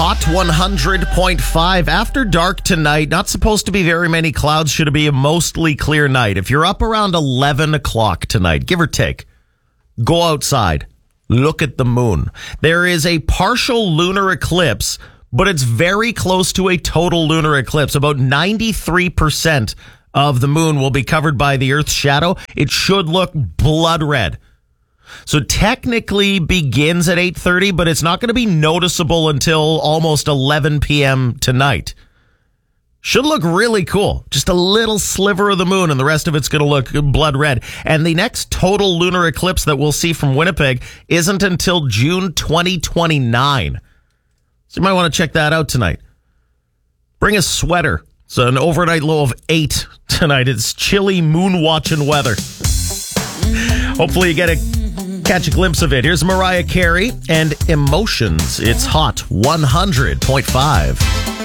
Hot 100.5. After dark tonight, not supposed to be very many clouds. Should be a mostly clear night. If you're up around 11 o'clock tonight, give or take, go outside. Look at the moon. There is a partial lunar eclipse, but it's very close to a total lunar eclipse. About 93% of the moon will be covered by the Earth's shadow. It should look blood red. So technically begins at 8:30, but it's not going to be noticeable until almost 11 p.m. tonight. Should look really cool. Just a little sliver of the moon, and the rest of it's going to look blood red. And the next total lunar eclipse that we'll see from Winnipeg isn't until June 2029. So you might want to check that out tonight. Bring a sweater. It's an overnight low of 8 tonight. It's chilly moon watching weather. Hopefully you catch a glimpse of it. Here's Mariah Carey and Emotions. It's Hot 100.5.